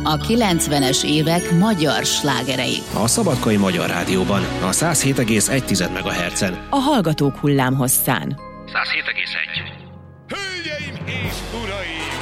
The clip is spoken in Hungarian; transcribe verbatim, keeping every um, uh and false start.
A kilencvenes évek magyar slágerei. A Szabadkai Magyar Rádióban, a száz hét egész egy megahertzen. A hallgatók hullámhosszán. száz hét egész egy. Hölgyeim és uraim!